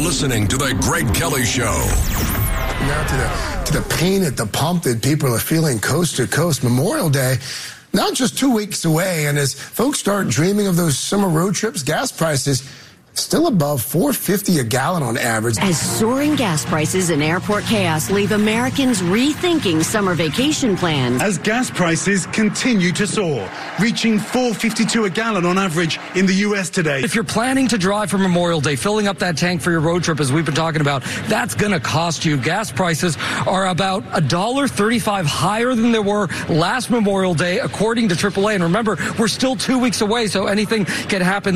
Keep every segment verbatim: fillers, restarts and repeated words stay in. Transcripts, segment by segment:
listening to The Greg Kelly Show. Now to the, to the pain at the pump that people are feeling coast to coast. Memorial Day, not just two weeks away. And as folks start dreaming of those summer road trips, gas prices still above four fifty a gallon on average. As soaring gas prices and airport chaos leave Americans rethinking summer vacation plans. As gas prices continue to soar, reaching four fifty-two a gallon on average in the U S today. If you're planning to drive for Memorial Day, filling up that tank for your road trip, as we've been talking about, that's going to cost you. Gas prices are about one dollar thirty-five higher than they were last Memorial Day, according to triple A. And remember, we're still two weeks away, so anything can happen.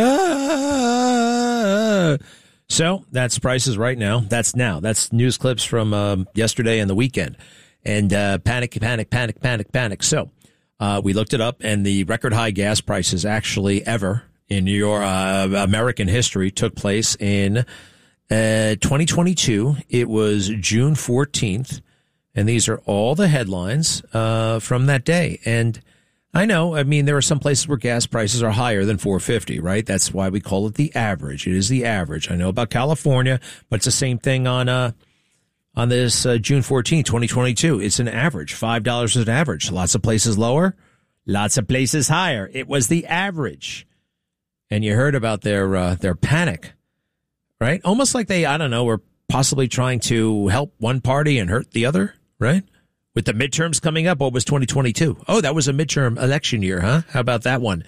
Ah, so that's prices right now. That's now. That's news clips from um, yesterday and the weekend. And uh, panic, panic, panic, panic, panic. So uh, we looked it up, and the record high gas prices actually ever in your uh, American history took place in uh, twenty twenty-two. It was June fourteenth, and these are all the headlines uh, from that day. And I know. I mean, there are some places where gas prices are higher than four fifty, right? That's why we call it the average. It is the average. I know about California, but it's the same thing on uh on this uh, June fourteenth, twenty twenty-two. It's an average. five dollars is an average. Lots of places lower, lots of places higher. It was the average. And you heard about their uh, their panic, right? Almost like they, I don't know, were possibly trying to help one party and hurt the other, right? With the midterms coming up, what was twenty twenty-two? Oh, that was a midterm election year, huh? How about that one?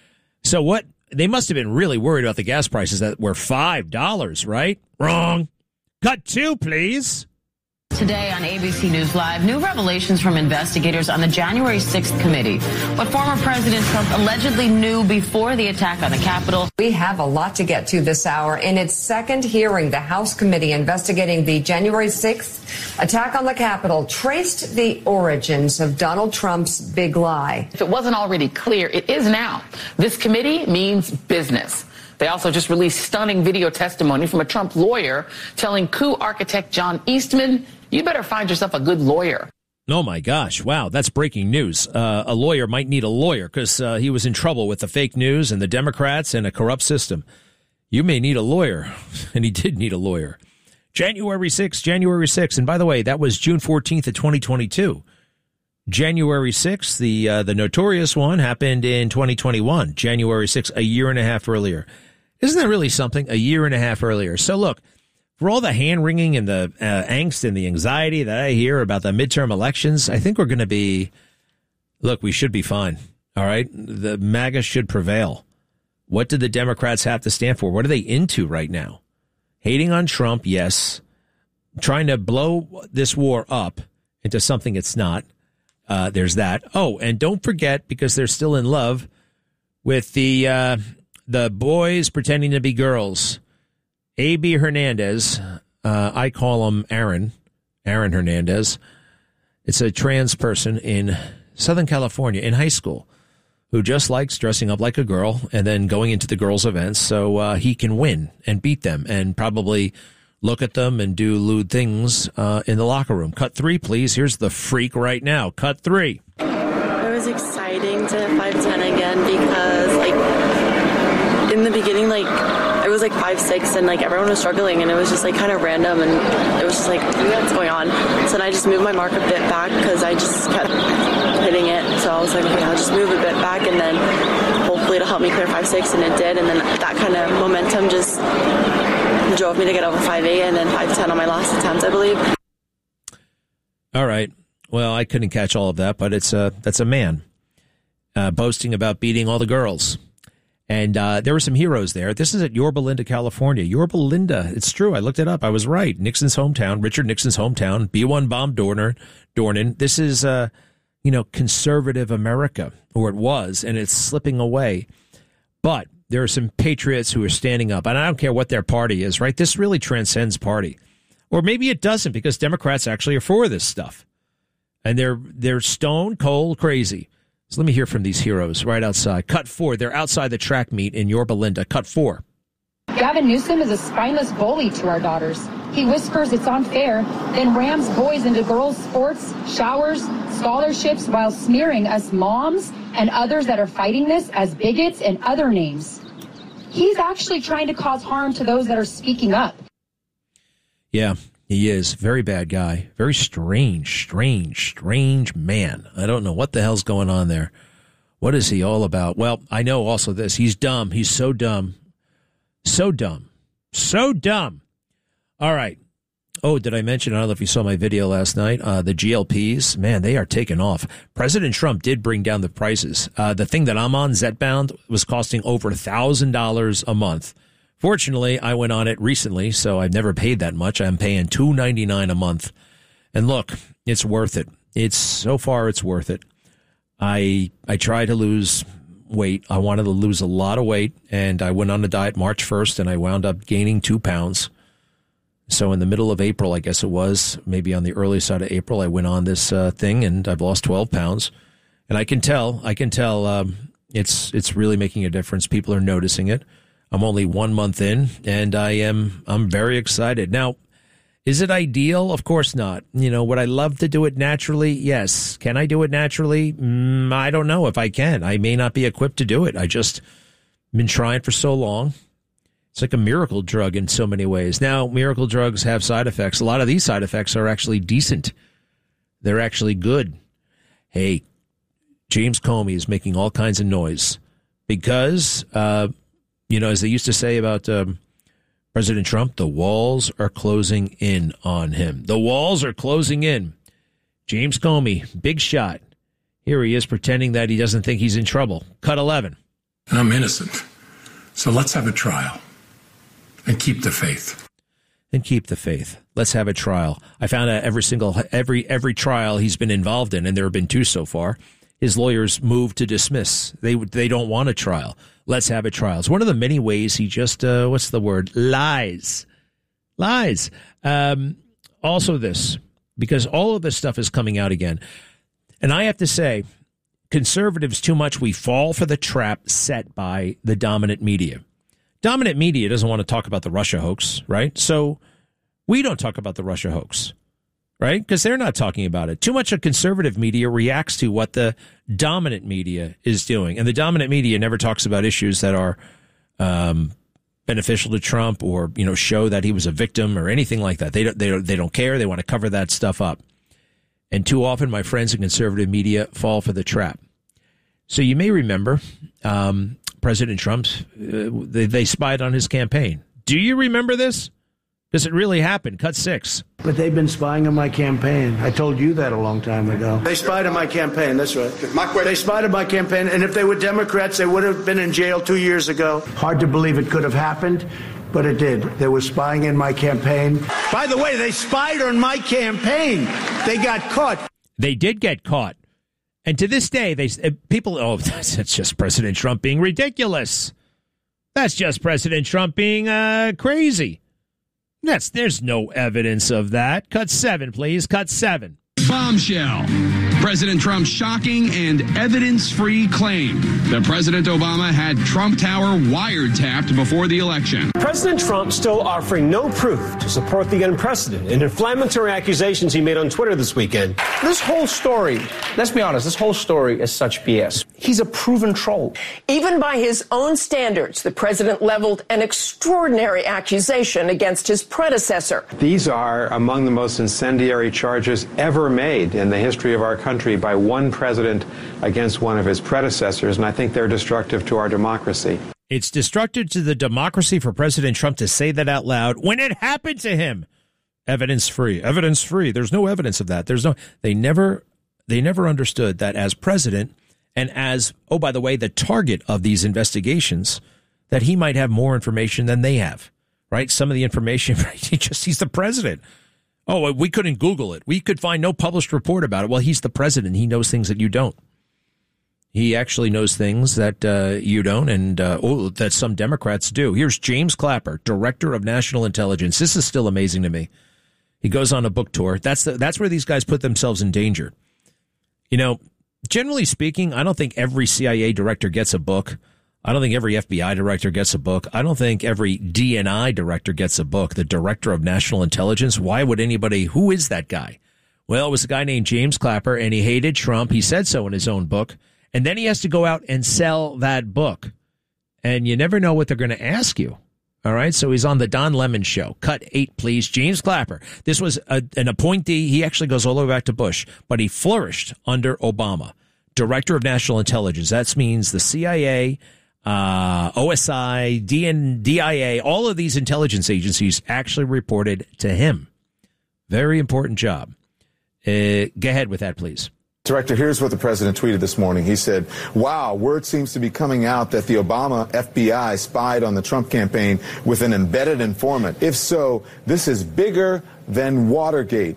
So what? They must have been really worried about the gas prices that were five dollars, right? Wrong. Cut two, please. Today on A B C News Live, new revelations from investigators on the January sixth committee. What former President Trump allegedly knew before the attack on the Capitol. We have a lot to get to this hour. In its second hearing, the House committee investigating the January sixth attack on the Capitol traced the origins of Donald Trump's big lie. If it wasn't already clear, it is now. This committee means business. They also just released stunning video testimony from a Trump lawyer telling coup architect John Eastman, you better find yourself a good lawyer. Oh, my gosh. Wow, that's breaking news. Uh, a lawyer might need a lawyer because uh, he was in trouble with the fake news and the Democrats and a corrupt system. You may need a lawyer, and he did need a lawyer. January sixth, January sixth. And by the way, that was June fourteenth of twenty twenty-two. January sixth, the uh, the notorious one, happened in twenty twenty-one. January sixth, a year and a half earlier. Isn't that really something? A year and a half earlier. So look, for all the hand-wringing and the uh, angst and the anxiety that I hear about the midterm elections, I think we're going to be, look, we should be fine, all right? The MAGA should prevail. What do the Democrats have to stand for? What are they into right now? Hating on Trump, yes. Trying to blow this war up into something it's not. Uh, there's that. Oh, and don't forget, because they're still in love with the uh, the boys pretending to be girls. A B Hernandez, uh, I call him Aaron, Aaron Hernandez. It's a trans person in Southern California in high school who just likes dressing up like a girl and then going into the girls' events so uh, he can win and beat them and probably look at them and do lewd things uh, in the locker room. Cut three, please. Here's the freak right now. Cut three. It was exciting to hit five ten again because, like, in the beginning, like, I was like five six and like everyone was struggling and it was just like kind of random and it was just like, what's going on? So then I just moved my mark a bit back because I just kept hitting it. So I was like, okay, I'll just move a bit back and then hopefully it'll help me clear five six, and it did. And then that kind of momentum just drove me to get over five eight and then five ten on my last attempt, I believe. All right. Well, I couldn't catch all of that, but it's a, that's a man uh, boasting about beating all the girls. And uh, there were some heroes there. This is at Yorba Linda, California. Yorba Linda. It's true. I looked it up. I was right. Nixon's hometown, Richard Nixon's hometown, B one bomb Dorner, Dornan. This is, uh, you know, conservative America, or it was, and it's slipping away. But there are some patriots who are standing up, and I don't care what their party is, right? This really transcends party. Or maybe it doesn't, because Democrats actually are for this stuff. And they're they're stone cold crazy. So let me hear from these heroes right outside. Cut four. They're outside the track meet in Yorba Linda. Cut four. Gavin Newsom is a spineless bully to our daughters. He whispers it's unfair, then rams boys into girls' sports, showers, scholarships, while smearing us moms and others that are fighting this as bigots and other names. He's actually trying to cause harm to those that are speaking up. Yeah, he is. Very bad guy. Very strange, strange, strange man. I don't know what the hell's going on there. What is he all about? Well, I know also this. He's dumb. He's so dumb. So dumb. So dumb. All right. Oh, did I mention, I don't know if you saw my video last night, uh, the G L Ps, man, they are taking off. President Trump did bring down the prices. Uh, the thing that I'm on, Zepbound, was costing over one thousand dollars a month. Fortunately, I went on it recently, so I've never paid that much. I'm paying two dollars and ninety-nine cents a month. And look, it's worth it. It's so far, it's worth it. I I try to lose weight. I wanted to lose a lot of weight, and I went on a diet March first, and I wound up gaining two pounds. So in the middle of April, I guess it was, maybe on the early side of April, I went on this uh, thing, and I've lost twelve pounds. And I can tell, I can tell um, it's it's really making a difference. People are noticing it. I'm only one month in, and I am I'm very excited. Now, is it ideal? Of course not. You know, would I love to do it naturally? Yes. Can I do it naturally? Mm, I don't know if I can. I may not be equipped to do it. I just been trying for so long. It's like a miracle drug in so many ways. Now, miracle drugs have side effects. A lot of these side effects are actually decent. They're actually good. Hey, James Comey is making all kinds of noise because, uh, you know, as they used to say about um, President Trump, the walls are closing in on him. The walls are closing in. James Comey, big shot. Here he is pretending that he doesn't think he's in trouble. Cut eleven. And I'm innocent. So let's have a trial. And keep the faith. And keep the faith. Let's have a trial. I found out every single, every, every trial he's been involved in, and there have been two so far, his lawyers moved to dismiss. They they don't want a trial. Let's have a trial. It's one of the many ways he just, uh, what's the word? Lies. Lies. Um, also this, because all of this stuff is coming out again. And I have to say, conservatives too much, we fall for the trap set by the dominant media. Dominant media doesn't want to talk about the Russia hoax, right? So we don't talk about the Russia hoax, right? Because they're not talking about it. Too much of conservative media reacts to what the dominant media is doing. And the dominant media never talks about issues that are um, beneficial to Trump or, you know, show that he was a victim or anything like that. They don't, they don't, they don't care. They want to cover that stuff up. And too often my friends in conservative media fall for the trap. So you may remember um, President Trump, uh, they, they spied on his campaign. Do you remember this? Because it really happened. Cut six. But they've been spying on my campaign. I told you that a long time ago. They spied on my campaign. That's right. They spied on my campaign. And if they were Democrats, they would have been in jail two years ago. Hard to believe it could have happened, but it did. They were spying in my campaign. By the way, they spied on my campaign. They got caught. They did get caught. And to this day, they people, oh, that's just President Trump being ridiculous. That's just President Trump being uh, crazy. That's there's no evidence of that. Cut seven, please. Cut seven. Bombshell. President Trump's shocking and evidence-free claim that President Obama had Trump Tower wiretapped before the election. President Trump still offering no proof to support the unprecedented and inflammatory accusations he made on Twitter this weekend. This whole story, let's be honest, this whole story is such B S. He's a proven troll. Even by his own standards, the president leveled an extraordinary accusation against his predecessor. These are among the most incendiary charges ever made in the history of our country by one president against one of his predecessors, and I think they're destructive to our democracy. It's destructive to the democracy for President Trump to say that out loud when it happened to him. Evidence free, evidence free. There's no evidence of that. There's no, they never, they never understood that as president and as, oh, by the way, the target of these investigations, that he might have more information than they have, right? Some of the information, right? He just, he's the president. Oh, we couldn't Google it. We could find no published report about it. Well, he's the president. He knows things that you don't. He actually knows things that uh, you don't, and uh, oh, that some Democrats do. Here's James Clapper, Director of National Intelligence. This is still amazing to me. He goes on a book tour. That's the, that's where these guys put themselves in danger. You know, generally speaking, I don't think every C I A director gets a book. I don't think every F B I director gets a book. I don't think every D N I director gets a book. The Director of National Intelligence. Why would anybody? Who is that guy? Well, it was a guy named James Clapper, and he hated Trump. He said so in his own book. And then he has to go out and sell that book. And you never know what they're going to ask you. All right, so he's on the Don Lemon show. Cut eight, please. James Clapper. This was a, an appointee. He actually goes all the way back to Bush, but he flourished under Obama. Director of National Intelligence. That means the C I A, uh, O S I, D N, D I A, all of these intelligence agencies actually reported to him. Very important job. Uh, go ahead with that, please. Director, here's what the president tweeted this morning. He said, wow, word seems to be coming out that the Obama F B I spied on the Trump campaign with an embedded informant. If so, this is bigger than Watergate.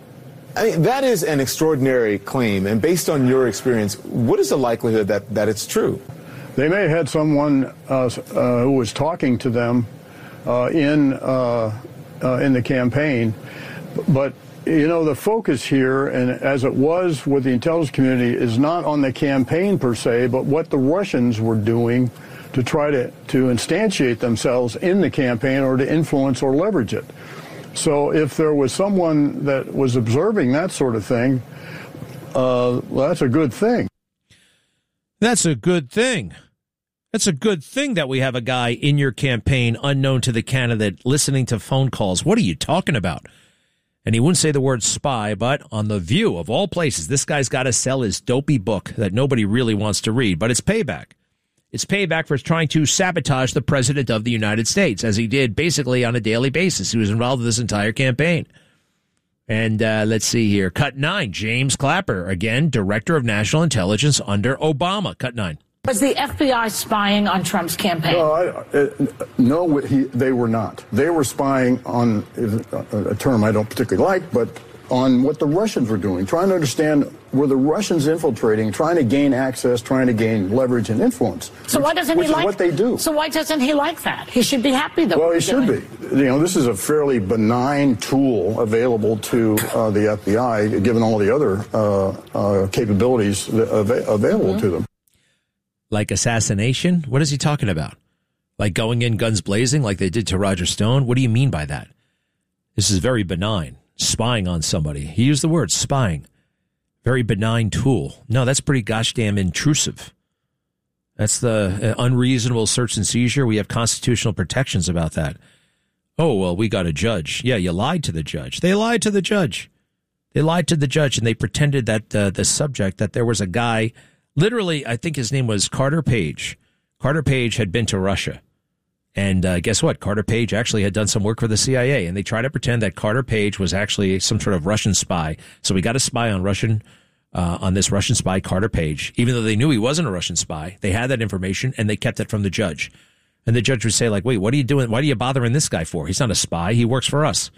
I mean, that is an extraordinary claim. And based on your experience, what is the likelihood that, that it's true? They may have had someone uh, uh, who was talking to them uh, in, uh, uh, in the campaign, but you know, the focus here, and as it was with the intelligence community, is not on the campaign per se, but what the Russians were doing to try to, to instantiate themselves in the campaign or to influence or leverage it. So if there was someone that was observing that sort of thing, uh, well, that's a good thing. That's a good thing. That's a good thing that we have a guy in your campaign unknown to the candidate listening to phone calls. What are you talking about? And he wouldn't say the word spy, but on The View, of all places, this guy's got to sell his dopey book that nobody really wants to read. But it's payback. It's payback for trying to sabotage the president of the United States, as he did basically on a daily basis. He was involved in this entire campaign. And uh, let's see here. Cut nine, James Clapper, again, Director of National Intelligence under Obama. Cut nine. Was the F B I spying on Trump's campaign? No, I, uh, no he, they were not. They were spying on a, a term I don't particularly like, but on what the Russians were doing, trying to understand were the Russians infiltrating, trying to gain access, trying to gain leverage and influence. So which, why doesn't which he is like what they do? So why doesn't he like that? He should be happy that. Well, he should doing. be. You know, this is a fairly benign tool available to uh, the F B I, given all the other uh, uh, capabilities av- available mm-hmm. to them. Like assassination? What is he talking about? Like going in guns blazing like they did to Roger Stone? What do you mean by that? This is very benign. Spying on somebody. He used the word spying. Very benign tool. No, that's pretty gosh damn intrusive. That's the uh, unreasonable search and seizure. We have constitutional protections about that. Oh, well, we got a judge. Yeah, you lied to the judge. They lied to the judge. They lied to the judge, and they pretended that uh, the subject, that there was a guy. Literally, I think his name was Carter Page. Carter Page had been to Russia. And uh, guess what? Carter Page actually had done some work for the C I A. And they tried to pretend that Carter Page was actually some sort of Russian spy. So we got a spy on Russian, uh, on this Russian spy, Carter Page. Even though they knew he wasn't a Russian spy, they had that information and they kept it from the judge. And the judge would say, like, wait, what are you doing? Why are you bothering this guy for? He's not a spy. He works for us.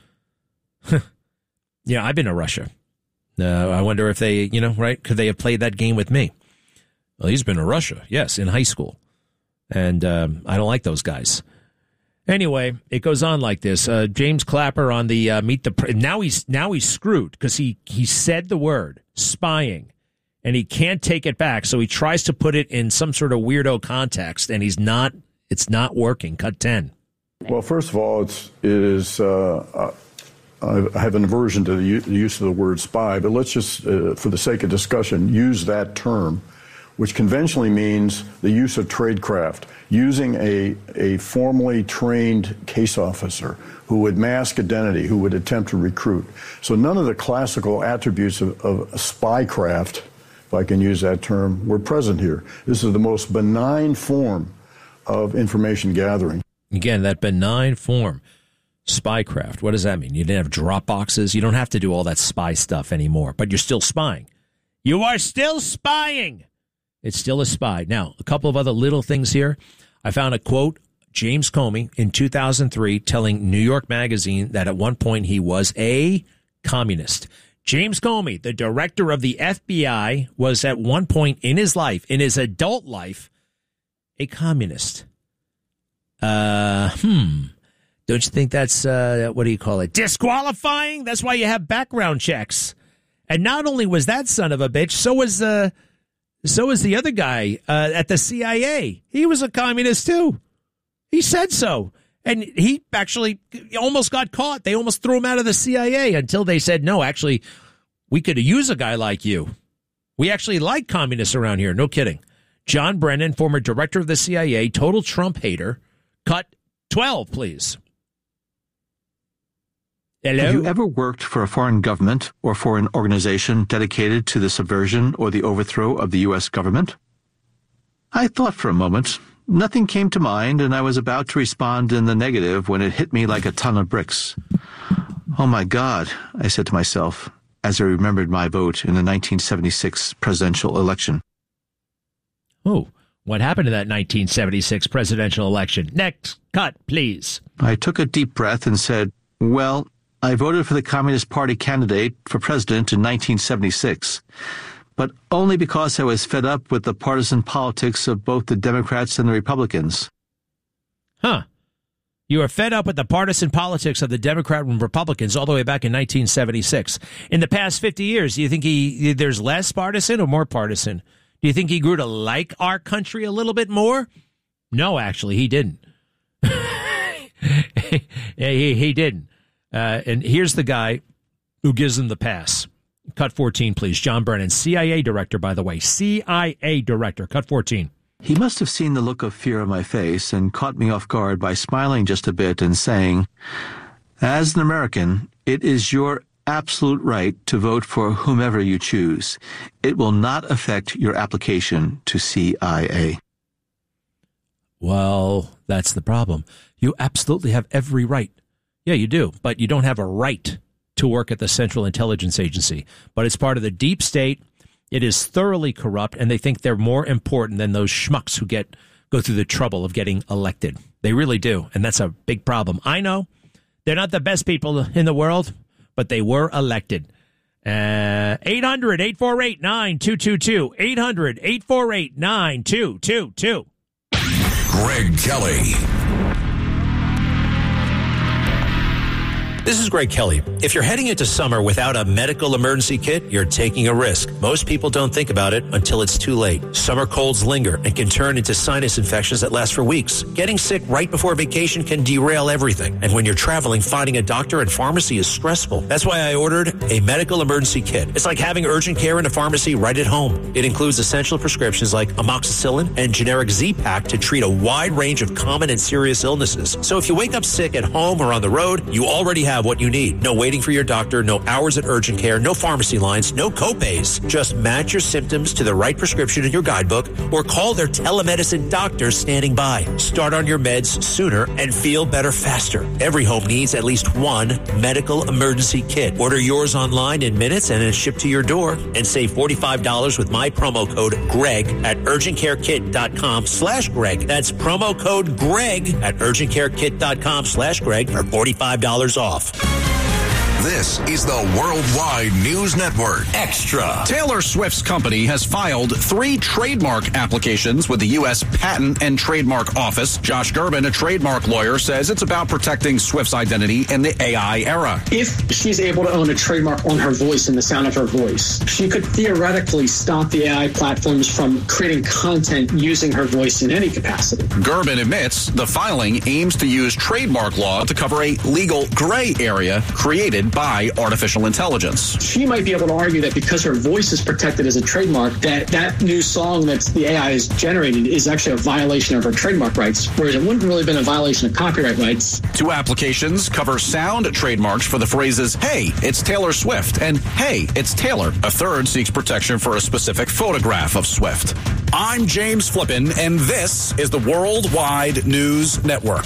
Yeah, I've been to Russia. Uh, I wonder if they, you know, right? Could they have played that game with me? Well, he's been to Russia, yes, in high school. And um, I don't like those guys. Anyway, it goes on like this. Uh, James Clapper on the uh, Meet the Pre- now he's now he's screwed because he he said the word spying, and he can't take it back. So he tries to put it in some sort of weirdo context, and he's not. It's not working. Cut ten. Well, first of all, it's it is. Uh, I have an aversion to the use of the word spy, but let's just, uh, for the sake of discussion, use that term, which conventionally means the use of tradecraft, using a, a formally trained case officer who would mask identity, who would attempt to recruit. So none of the classical attributes of, of spycraft, if I can use that term, were present here. This is the most benign form of information gathering. Again, that benign form, spycraft. What does that mean? You didn't have drop boxes. You don't have to do all that spy stuff anymore, but you're still spying. You are still spying. It's still a spy. Now, a couple of other little things here. I found a quote, James Comey in two thousand three telling New York Magazine that at one point he was a communist. James Comey, the director of the F B I, was at one point in his life, in his adult life, a communist. Uh, hmm. Don't you think that's, uh, what do you call it? Disqualifying? That's why you have background checks. And not only was that son of a bitch, so was, uh, So is the other guy uh, at the C I A. He was a communist, too. He said so. And he actually almost got caught. They almost threw him out of the C I A until they said, no, actually, we could use a guy like you. We actually like communists around here. No kidding. John Brennan, former director of the C I A, total Trump hater, cut twelve, please. Hello? Have you ever worked for a foreign government or for an organization dedicated to the subversion or the overthrow of the U S government? I thought for a moment. Nothing came to mind, and I was about to respond in the negative when it hit me like a ton of bricks. Oh my God, I said to myself, as I remembered my vote in the nineteen seventy-six presidential election. Oh, what happened to that nineteen seventy-six presidential election? Next, cut, please. I took a deep breath and said, well, I voted for the Communist Party candidate for president in nineteen seventy-six, but only because I was fed up with the partisan politics of both the Democrats and the Republicans. Huh. You were fed up with the partisan politics of the Democrat and Republicans all the way back in nineteen seventy-six. In the past fifty years, do you think he there's less partisan or more partisan? Do you think he grew to like our country a little bit more? No, actually, he didn't. he, he didn't. Uh, and here's the guy who gives them the pass. Cut fourteen, please. John Brennan, C I A director, by the way. C I A director. Cut fourteen. He must have seen the look of fear on my face and caught me off guard by smiling just a bit and saying, as an American, it is your absolute right to vote for whomever you choose. It will not affect your application to C I A. Well, that's the problem. You absolutely have every right. Yeah, you do, but you don't have a right to work at the Central Intelligence Agency. But it's part of the deep state. It is thoroughly corrupt, and they think they're more important than those schmucks who get go through the trouble of getting elected. They really do, and that's a big problem. I know they're not the best people in the world, but they were elected. Uh, eight hundred, eight four eight, nine two two two. eight hundred, eight four eight, nine two two two. Greg Kelly. This is Greg Kelly. If you're heading into summer without a medical emergency kit, you're taking a risk. Most people don't think about it until it's too late. Summer colds linger and can turn into sinus infections that last for weeks. Getting sick right before vacation can derail everything. And when you're traveling, finding a doctor and pharmacy is stressful. That's why I ordered a medical emergency kit. It's like having urgent care in a pharmacy right at home. It includes essential prescriptions like amoxicillin and generic Z-Pak to treat a wide range of common and serious illnesses. So if you wake up sick at home or on the road, you already have have what you need. No waiting for your doctor, no hours at urgent care, no pharmacy lines, no copays. Just match your symptoms to the right prescription in your guidebook or call their telemedicine doctor standing by. Start on your meds sooner and feel better faster. Every home needs at least one medical emergency kit. Order yours online in minutes and it's shipped to your door. And save forty-five dollars with my promo code GREG at urgentcarekit.com slash Greg. That's promo code GREG at urgentcarekit.com slash Greg for forty-five dollars off. This is the Worldwide News Network Extra. Taylor Swift's company has filed three trademark applications with the U S Patent and Trademark Office. Josh Gerben, a trademark lawyer, says it's about protecting Swift's identity in the A I era. If she's able to own a trademark on her voice and the sound of her voice, she could theoretically stop the A I platforms from creating content using her voice in any capacity. Gerben admits the filing aims to use trademark law to cover a legal gray area created by artificial intelligence. She might be able to argue that because her voice is protected as a trademark, that that new song that the A I is generated is actually a violation of her trademark rights, whereas it wouldn't really have been a violation of copyright rights. Two applications cover sound trademarks for the phrases, "Hey, it's Taylor Swift," and "Hey, it's Taylor." A third seeks protection for a specific photograph of Swift. I'm James Flippin, and this is the Worldwide News Network.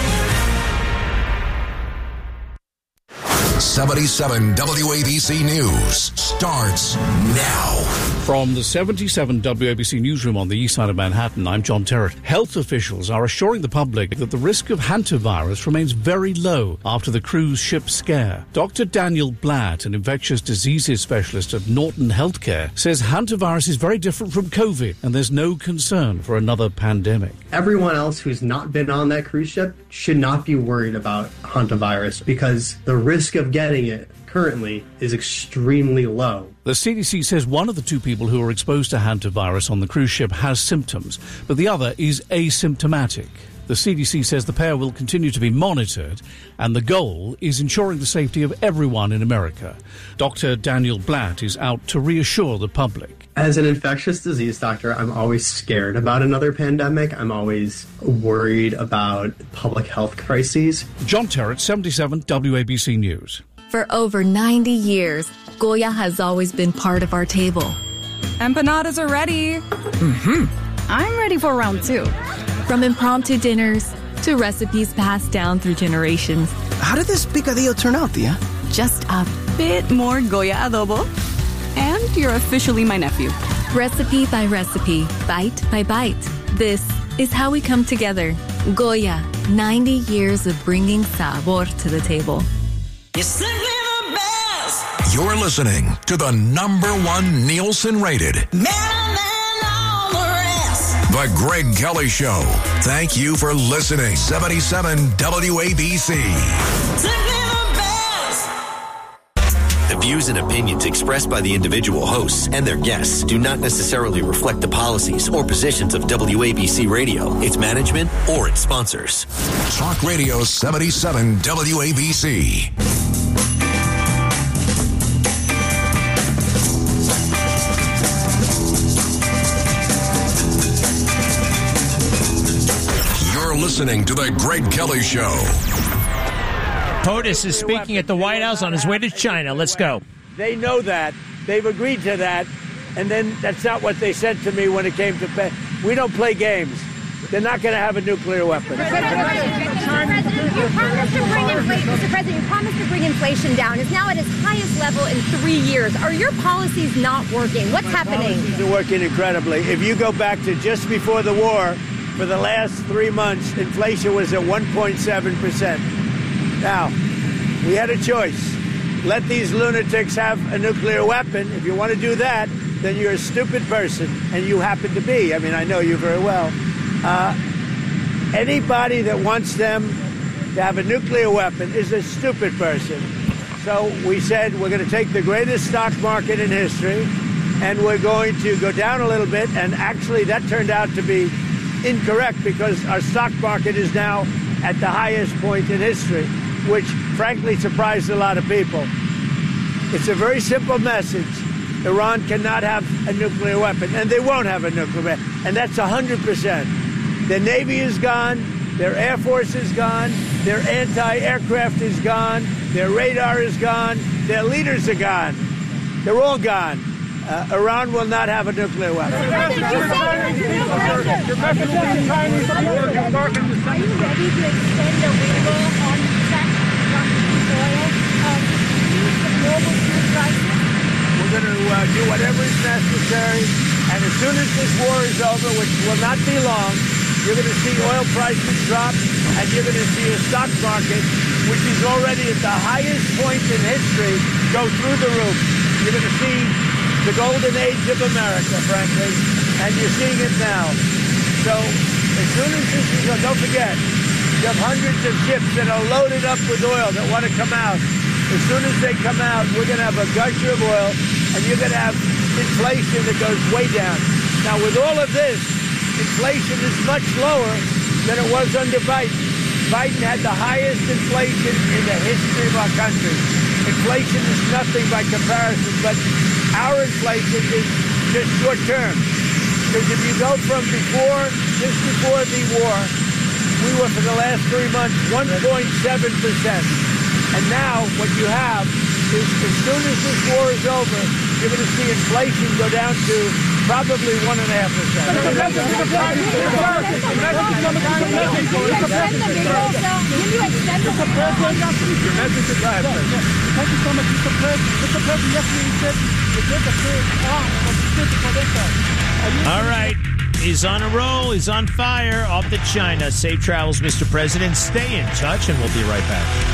seventy-seven W A B C News starts now. From the seventy-seven W A B C newsroom on the east side of Manhattan, I'm John Terrett. Health officials are assuring the public that the risk of hantavirus remains very low after the cruise ship scare. Doctor Daniel Blatt, an infectious diseases specialist at Norton Healthcare, says hantavirus is very different from COVID and there's no concern for another pandemic. Everyone else who's not been on that cruise ship should not be worried about hantavirus because the risk of getting it currently is extremely low. The C D C says one of the two people who were exposed to hantavirus on the cruise ship has symptoms, but the other is asymptomatic. The C D C says the pair will continue to be monitored, and the goal is ensuring the safety of everyone in America. Doctor Daniel Blatt is out to reassure the public. As an infectious disease doctor, I'm always scared about another pandemic. I'm always worried about public health crises. John Terrett, seventy-seven W A B C News. For over ninety years, Goya has always been part of our table. Empanadas are ready. Mm-hmm. I'm ready for round two. From impromptu dinners to recipes passed down through generations. How did this picadillo turn out, Tia? Just a bit more Goya adobo. And you're officially my nephew. Recipe by recipe, bite by bite. This is how we come together. Goya, ninety years of bringing sabor to the table. You're simply the best. You're listening to the number one Nielsen rated The Greg Kelly Show. Thank you for listening. seventy-seven W A B C. The views and opinions expressed by the individual hosts and their guests do not necessarily reflect the policies or positions of W A B C Radio, its management, or its sponsors. Talk Radio seventy-seven W A B C. You're listening to The Greg Kelly Show. POTUS is speaking at the White House on his way to China. Let's go. They know that. They've agreed to that. And then that's not what they said to me when it came to pay. We don't play games. They're not going to have a nuclear weapon. Mister President, you promised to bring inflation, Mister President, you promised to bring inflation down. It's now at its highest level in three years. Are your policies not working? What's My happening? Policies are working incredibly. If you go back to just before the war, for the last three months, inflation was at one point seven percent. Now, we had a choice. Let these lunatics have a nuclear weapon. If you want to do that, then you're a stupid person, and you happen to be. I mean, I know you very well. Uh, anybody that wants them to have a nuclear weapon is a stupid person. So we said we're going to take the greatest stock market in history, and we're going to go down a little bit, and actually that turned out to be incorrect because our stock market is now at the highest point in history, which frankly surprised a lot of people. It's a very simple message. Iran cannot have a nuclear weapon, and they won't have a nuclear weapon, and that's one hundred percent. Their Navy is gone, their Air Force is gone, their anti-aircraft is gone, their radar is gone, their leaders are gone. They're all gone. Uh, Iran will not have a nuclear weapon. Are you ready to extend the waiver on tax on oil um, to use the global food crisis? We're going to uh, do whatever is necessary, and as soon as this war is over, which will not be long, you're going to see oil prices drop, and you're going to see a stock market, which is already at the highest point in history, go through the roof. You're going to see the golden age of America, frankly, and you're seeing it now. So as soon as this is, don't forget, you have hundreds of ships that are loaded up with oil that want to come out. As soon as they come out, we're going to have a gusher of oil, and you're going to have inflation that goes way down. Now, with all of this, inflation is much lower than it was under Biden. Biden had the highest inflation in the history of our country. Inflation is nothing by comparison, but our inflation is just short term. Because if you go from before, just before the war, we were for the last three months one point seven percent. And now what you have is as soon as this war is over, you're going to see inflation go down to probably one and a half percent. Can you extend the Thank you so much, Mister President. Mister President, yesterday you said you did the third arm of the physical impact. All right. He's on a roll. He's on fire. Off to China. Safe travels, Mister President. Stay in touch, and we'll be right back.